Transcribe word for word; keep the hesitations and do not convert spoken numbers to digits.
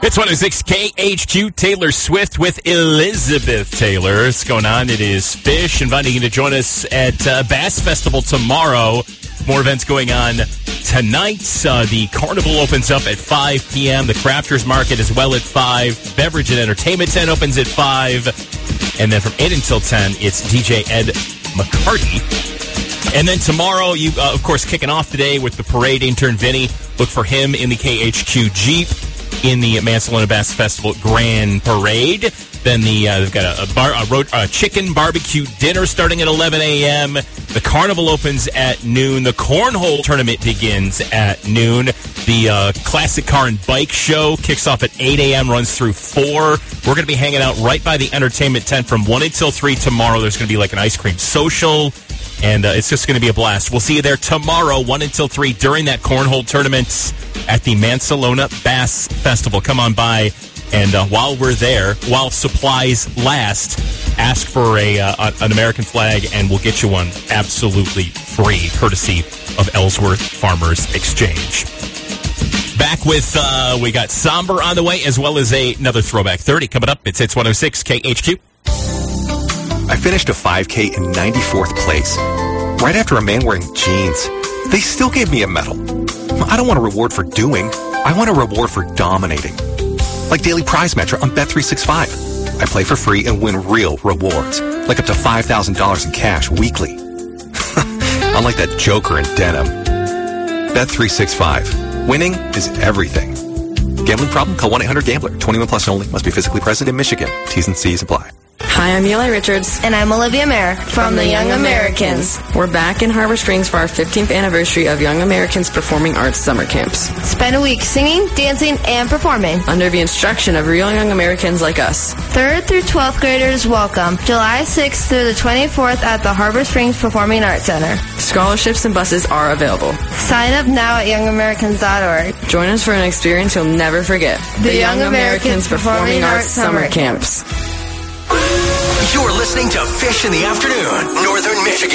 It's one oh six K H Q, Taylor Swift with Elizabeth Taylor. What's going on? It is Fish, inviting you to join us at uh, Bass Festival tomorrow. More events going on tonight. Uh, the Carnival opens up at five p.m. The Crafters Market as well at five. Beverage and Entertainment Tent opens at five. And then from eight until ten, it's D J Ed McCarty. And then tomorrow, you uh, of course, kicking off today with the parade. Intern Vinny, look for him in the K H Q Jeep in the Mansalona Bass Festival Grand Parade. Then the uh, they've got a, a, bar, a, road, a chicken barbecue dinner starting at eleven a.m. The Carnival opens at noon. The Cornhole Tournament begins at noon. The uh, Classic Car and Bike Show kicks off at eight a.m., runs through four. We're going to be hanging out right by the entertainment tent from one until three tomorrow. There's going to be like an ice cream social, and uh, it's just going to be a blast. We'll see you there tomorrow, one until three, during that Cornhole Tournament at the Mansalona Bass Festival. Come on by. And uh, while we're there, while supplies last, ask for a uh, an American flag, and we'll get you one absolutely free, courtesy of Ellsworth Farmers Exchange. Back with, uh, we got Somber on the way, as well as a, another Throwback thirty coming up. It's Hits one oh six K H Q. I finished a five K in ninety-fourth place, right after a man wearing jeans. They still gave me a medal. I don't want a reward for doing. I want a reward for dominating. Like Daily Prize Match on Bet three sixty-five. I play for free and win real rewards, like up to five thousand dollars in cash weekly. Unlike that joker in denim. Bet three sixty-five. Winning is everything. Gambling problem? Call one eight hundred gambler. twenty-one plus only. Must be physically present in Michigan. T's and C's apply. Hi, I'm Eli Richards. And I'm Olivia Mayer from, from the Young Americans. Americans. We're back in Harbor Springs for our fifteenth anniversary of Young Americans Performing Arts Summer Camps. Spend a week singing, dancing, and performing under the instruction of real young Americans like us. Third through twelfth graders welcome. July sixth through the twenty-fourth at the Harbor Springs Performing Arts Center. Scholarships and buses are available. Sign up now at young americans dot org. Join us for an experience you'll never forget. The, the Young, Young Americans, Americans Performing Arts Summer Camps. You're listening to Fish in the Afternoon, Northern Michigan.